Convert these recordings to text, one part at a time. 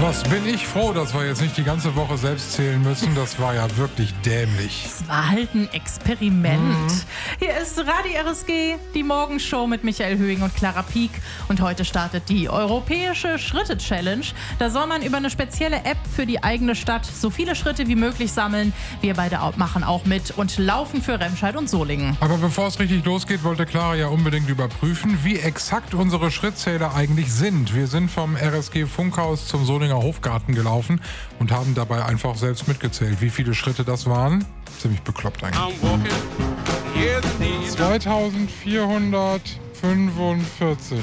Was bin ich froh, dass wir jetzt nicht die ganze Woche selbst zählen müssen. Das war ja wirklich dämlich. Es war halt ein Experiment. Hier ist Radio RSG, die Morgenshow mit Michael Höhing und Clara Pieck. Und heute startet die Europäische Schritte-Challenge. Da soll man über eine spezielle App für die eigene Stadt so viele Schritte wie möglich sammeln. Wir beide machen auch mit und laufen für Remscheid und Solingen. Aber bevor es richtig losgeht, wollte Clara ja unbedingt überprüfen, wie exakt unsere Schrittzähler eigentlich sind. Wir sind vom RSG Funkhaus zum Solinger Hofgarten gelaufen und haben dabei einfach selbst mitgezählt. Wie viele Schritte das waren? Ziemlich bekloppt eigentlich. 2445.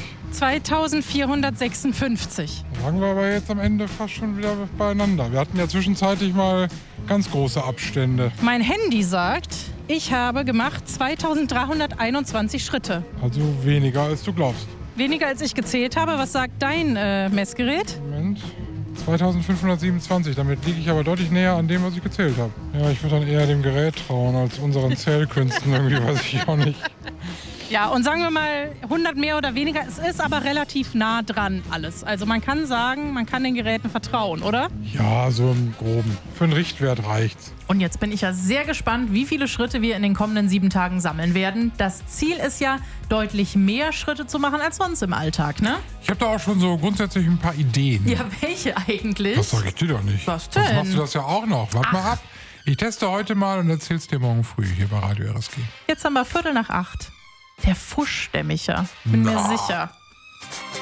2456. Lagen wir aber jetzt am Ende fast schon wieder beieinander. Wir hatten ja zwischenzeitlich mal ganz große Abstände. Mein Handy sagt, ich habe gemacht 2321 Schritte. Also weniger als du glaubst. Weniger als ich gezählt habe. Was sagt dein Messgerät? Moment. 2527, damit liege ich aber deutlich näher an dem, was ich gezählt habe. Ja, ich würde dann eher dem Gerät trauen als unseren Zählkünsten, irgendwie weiß ich auch nicht. Ja, und sagen wir mal 100 mehr oder weniger, es ist aber relativ nah dran alles. Also man kann sagen, man kann den Geräten vertrauen, oder? Ja, so im Groben. Für einen Richtwert reicht's. Und jetzt bin ich ja sehr gespannt, wie viele Schritte wir in den kommenden 7 Tagen sammeln werden. Das Ziel ist ja, deutlich mehr Schritte zu machen als sonst im Alltag, ne? Ich habe da auch schon so grundsätzlich ein paar Ideen. Ja, welche eigentlich? Das sag ich dir doch nicht. Was denn? Sonst machst du das ja auch noch. Warte mal ab. Ich teste heute mal und erzähl's dir morgen früh hier bei Radio RSG. Jetzt haben wir 7:45. Der Fusch, der Micha. Bin mir sicher.